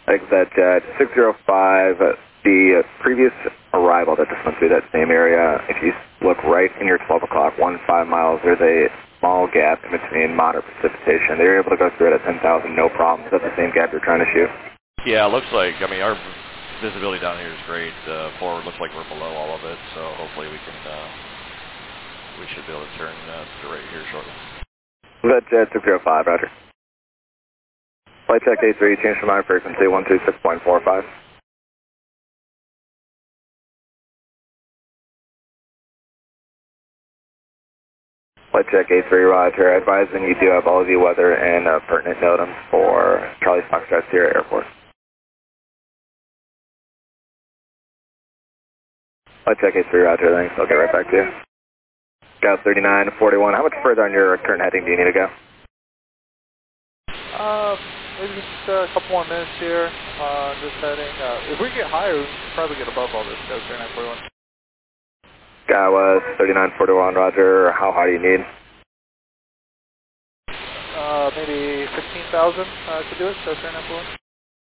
Thanks, that jet. 605, the previous arrival that just went through that same area, if you look right in your 12 o'clock, 15 miles, there's a small gap in between moderate precipitation. They were able to go through it at 10,000, no problem. Is that the same gap you're trying to shoot? Yeah, it looks like, I mean, our visibility down here is great. Forward looks like we're below all of it, so hopefully we can, we should be able to turn to the right here shortly. That jet 605, roger. Flight check A3, change to mind frequency 126.45. Flight check A3, roger. Advising you do have all of the weather and pertinent NOTAMs for Charlie Foxtrot Sierra Airport. Flight check A3, roger, thanks. I'll get right back to you. Scout 3941, how much further on your current heading do you need to go? Maybe just a couple more minutes here on this heading. If we get higher, we can probably get above all this, Scout 3941. Scout 3941, roger. How high do you need? Maybe 15,000 to do it, Scout 3941.